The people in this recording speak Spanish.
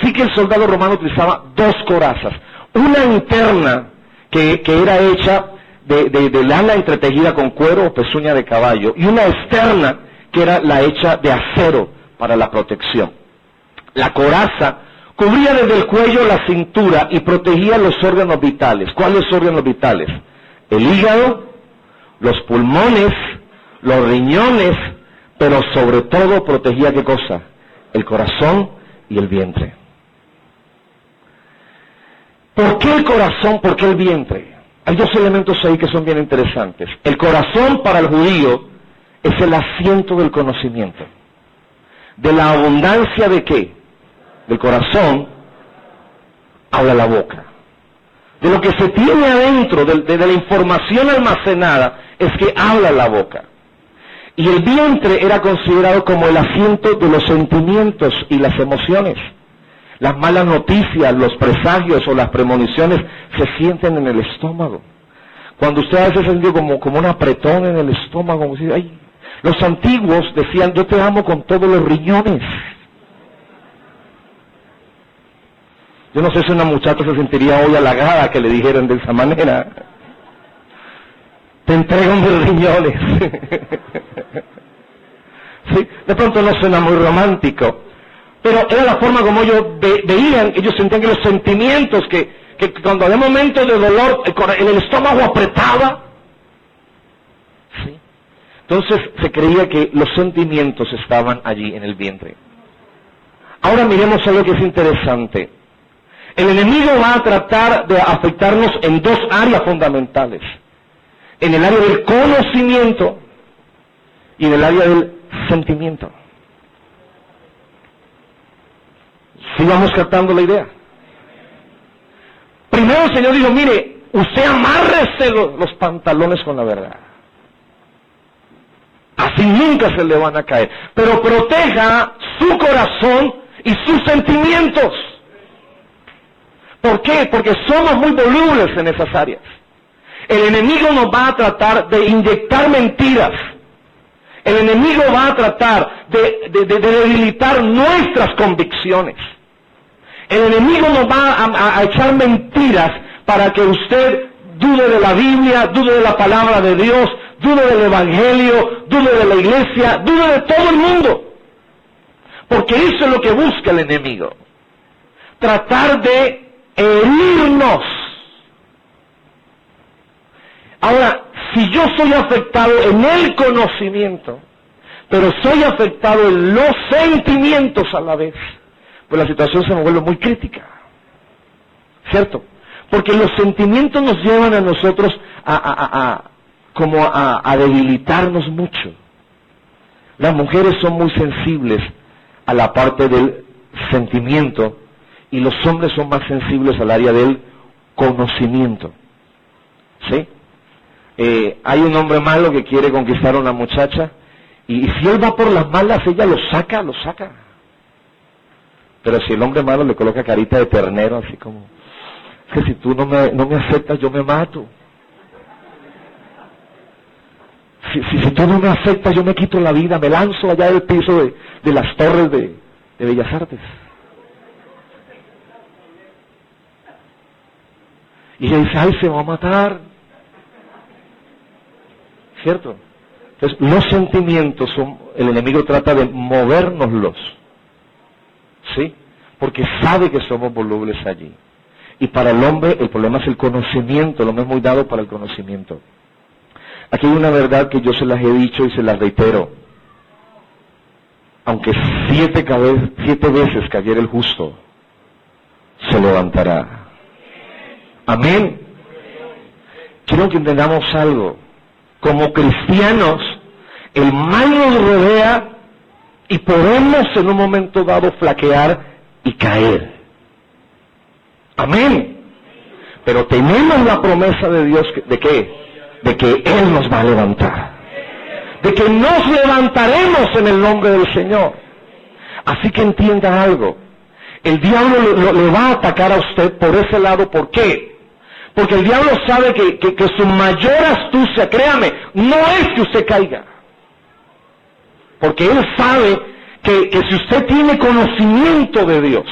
Así que el soldado romano utilizaba dos corazas, una interna que era hecha de lana entretejida con cuero o pezuña de caballo, y una externa que era la hecha de acero para la protección. La coraza cubría desde el cuello la cintura y protegía los órganos vitales. ¿Cuáles órganos vitales? El hígado, los pulmones, los riñones, pero sobre todo protegía ¿qué cosa? El corazón y el vientre. ¿Por qué el corazón? ¿Por qué el vientre? Hay dos elementos ahí que son bien interesantes. El corazón para el judío es el asiento del conocimiento. De la abundancia de ¿qué? Del corazón habla la boca. De lo que se tiene adentro, de la información almacenada, es que habla la boca. Y el vientre era considerado como el asiento de los sentimientos y las emociones. Las malas noticias, los presagios o las premoniciones se sienten en el estómago. Cuando usted a veces siente como un apretón en el estómago, como si, ay, los antiguos decían, yo te amo con todos los riñones. Yo no sé si una muchacha se sentiría hoy halagada que le dijeran de esa manera. Te entrego mis riñones. Sí, de pronto no suena muy romántico, pero era la forma como ellos veían, ellos sentían que los sentimientos, que cuando había momentos de dolor, el estómago apretaba. Sí. Entonces se creía que los sentimientos estaban allí en el vientre. Ahora miremos algo que es interesante. El enemigo va a tratar de afectarnos en dos áreas fundamentales. En el área del conocimiento y en el área del sentimiento. ¿Sí vamos captando la idea? Primero el Señor dijo, mire, usted amárrese los pantalones con la verdad. Así nunca se le van a caer. Pero proteja su corazón y sus sentimientos. ¿Por qué? Porque somos muy volubles en esas áreas. El enemigo nos va a tratar de inyectar mentiras. El enemigo va a tratar de debilitar nuestras convicciones. El enemigo nos va a echar mentiras para que usted dude de la Biblia, dude de la palabra de Dios, dude del Evangelio, dude de la iglesia, dude de todo el mundo. Porque eso es lo que busca el enemigo. Tratar de herirnos. Ahora, si yo soy afectado en el conocimiento, pero soy afectado en los sentimientos a la vez, pues la situación se me vuelve muy crítica. ¿Cierto? Porque los sentimientos nos llevan a nosotros a debilitarnos mucho. Las mujeres son muy sensibles a la parte del sentimiento y los hombres son más sensibles al área del conocimiento. ¿Sí? Hay un hombre malo que quiere conquistar a una muchacha y si él va por las malas, ella lo saca. Pero si el hombre malo le coloca carita de ternero, así como, es que si tú no me aceptas, yo me mato. Si tú no me aceptas, yo me quito la vida, me lanzo allá del piso de las torres de Bellas Artes. Y ella dice, ay, se va a matar. ¿Cierto? Entonces, los sentimientos el enemigo trata de movérnoslos. ¿Sí? Porque sabe que somos volubles allí. Y para el hombre el problema es el conocimiento, el hombre es muy dado para el conocimiento. Aquí hay una verdad que yo se las he dicho y se las reitero. Aunque 7 veces cayera el justo, se levantará. Amén. Quiero que entendamos algo. Como cristianos, el mal nos rodea y podemos en un momento dado flaquear y caer. Amén. Pero tenemos la promesa de Dios ¿de qué? De que Él nos va a levantar. De que nos levantaremos en el nombre del Señor. Así que entienda algo. El diablo le va a atacar a usted por ese lado. ¿Por qué? Porque el diablo sabe que su mayor astucia, créame, no es que usted caiga. Porque él sabe que si usted tiene conocimiento de Dios,